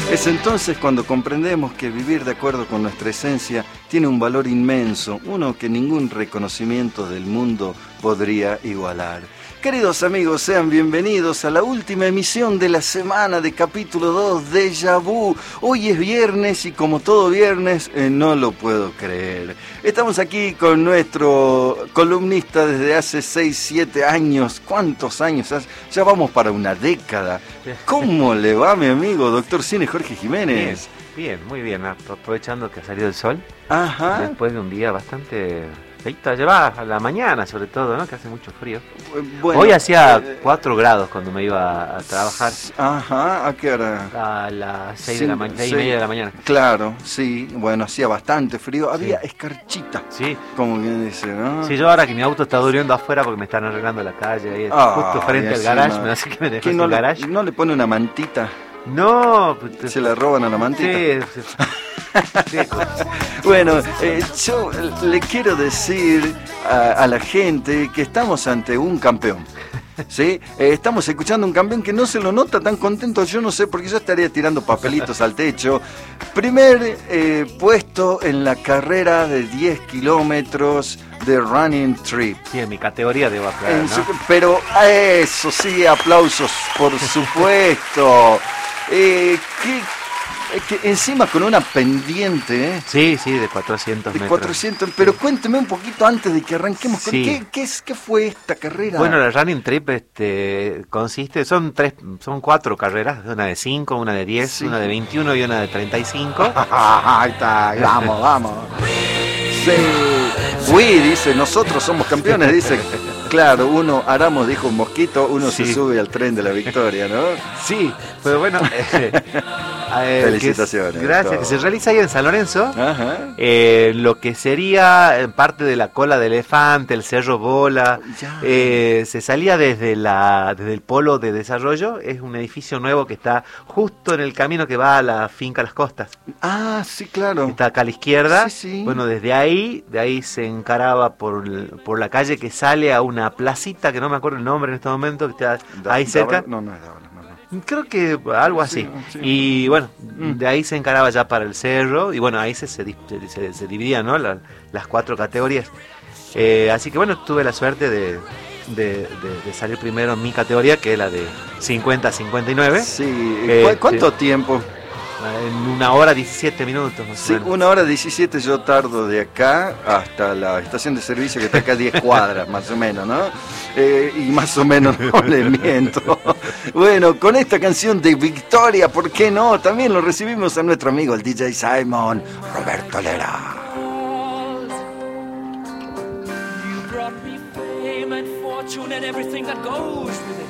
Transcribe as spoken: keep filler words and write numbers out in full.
Es entonces cuando comprendemos que vivir de acuerdo con nuestra esencia tiene un valor inmenso, uno que ningún reconocimiento del mundo podría igualar. Queridos amigos, sean bienvenidos a la última emisión de la semana de capítulo dos de Déjà Vu. Hoy es viernes y como todo viernes, eh, no lo puedo creer. Estamos aquí con nuestro columnista desde hace seis, siete años. ¿Cuántos años hace? Ya vamos para una década. ¿Cómo le va, mi amigo, doctor Cine Jorge Jiménez? Bien, bien, muy bien. Aprovechando que ha salido el sol. Ajá. Después de un día bastante... feita, lleva a la mañana sobre todo, ¿no? Que hace mucho frío. Bueno, hoy hacía eh, cuatro grados cuando me iba a trabajar. Ajá, ¿a qué hora? A las seis Sí, de la mañana, seis y sí. media de la mañana. Claro, sí, bueno, hacía bastante frío, había Sí. escarchita, Sí. como quien dice, ¿no? Sí, yo ahora que mi auto está durmiendo afuera porque me están arreglando la calle, ahí Ah, justo frente y al encima, garage, me hace que me ¿qué dejas no el le, garage. no le pone una mantita? No, pues, ¿Se la roban a la mantita? sí, sí. Sí, Bueno, eh, yo le quiero decir a, a la gente que estamos ante un campeón. ¿Sí? Eh, estamos escuchando un campeón que no se lo nota tan contento, yo no sé, porque yo estaría tirando papelitos al techo. Primer eh, puesto en la carrera de diez kilómetros de Running Trip. sí, en mi categoría debo aclarar, En ¿no? su- pero a eso sí, aplausos, por supuesto. Eh, que, eh, que encima con una pendiente, ¿eh? Sí, sí, de cuatrocientos De metros. cuatrocientos, pero cuénteme un poquito antes de que arranquemos. con Sí. ¿Qué, qué, es, ¿Qué fue esta carrera? Bueno, la Running Trip este, consiste, son tres, son cuatro carreras, una de cinco, una de diez, Sí. una de veintiuno y una de treinta y cinco. Ahí está, vamos, vamos. Sí. Uy, dice, nosotros somos campeones, dice. Claro, uno, Aramos dijo un mosquito, uno Sí. se sube al tren de la victoria, ¿no? Sí, pero bueno, eh, eh, Felicitaciones, que es- gracias, todo. que se realiza ahí en San Lorenzo. Ajá. Eh, lo que sería eh, parte de la cola de elefante, el Cerro Bola, Ya. eh, se salía desde la desde el polo de desarrollo. Es un edificio nuevo que está justo en el camino que va a la finca Las Costas. Ah, sí, claro. Está acá a la izquierda. Sí, sí. Bueno, desde ahí, de ahí se encaraba por, el- por la calle que sale a una placita que no me acuerdo el nombre en este momento, que está Da- ahí cerca. Dávalos- No, no es Dávalos, no, no. Creo que algo así. Sí, sí. Y bueno, Mm. de ahí se encaraba ya para el cerro. Y bueno, ahí se, se, di- se- se dividían, ¿no? La- las cuatro categorías. Eh, así que bueno, tuve la suerte de, de, de- de salir primero en mi categoría, que es la de cincuenta a cincuenta y nueve. Sí, Eh, ¿cu- ¿cuánto sí. tiempo? En una hora diecisiete minutos más Sí, o menos. una hora diecisiete yo tardo de acá hasta la estación de servicio que está acá a diez cuadras, más o menos, ¿no? Eh, y más o menos no le miento. Bueno, con esta canción de Victoria, ¿por qué no? También lo recibimos a nuestro amigo, el D J Simon, Roberto Lera. You brought me fame and fortune and everything that goes with it.